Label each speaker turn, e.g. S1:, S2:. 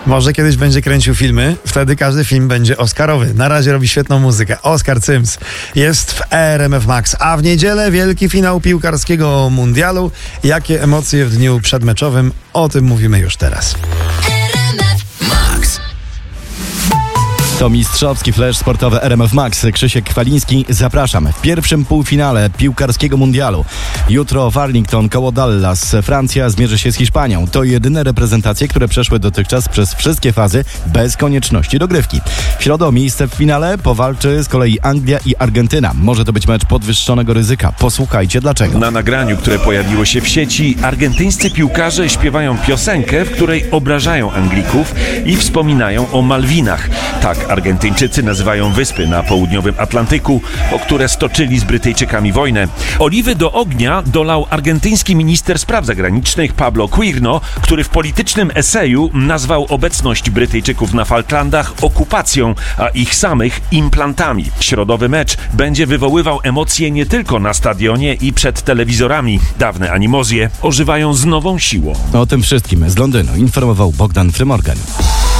S1: Może kiedyś będzie kręcił filmy, wtedy każdy film będzie oscarowy. Na razie robi świetną muzykę. Oskar Cyms jest w RMF Max, a w niedzielę wielki finał piłkarskiego mundialu. Jakie emocje w dniu przedmeczowym? O tym mówimy już teraz.
S2: To mistrzowski flash sportowy RMF Max. Krzysiek Kwaliński, zapraszam. W pierwszym półfinale piłkarskiego mundialu. Jutro w Arlington koło Dallas Francja zmierzy się z Hiszpanią. To jedyne reprezentacje, które przeszły dotychczas przez wszystkie fazy bez konieczności dogrywki. W środę o miejsce w finale powalczy z kolei Anglia i Argentyna. Może to być mecz podwyższonego ryzyka. Posłuchajcie dlaczego.
S3: Na nagraniu, które pojawiło się w sieci, argentyńscy piłkarze śpiewają piosenkę, w której obrażają Anglików i wspominają o Malwinach. Tak Argentyńczycy nazywają wyspy na południowym Atlantyku, o które stoczyli z Brytyjczykami wojnę. Oliwy do ognia dolał argentyński minister spraw zagranicznych Pablo Quirno, który w politycznym eseju nazwał obecność Brytyjczyków na Falklandach okupacją, a ich samych implantami. Środowy mecz będzie wywoływał emocje nie tylko na stadionie i przed telewizorami. Dawne animozje ożywają z nową siłą.
S2: O tym wszystkim z Londynu informował Bogdan Frymorgan.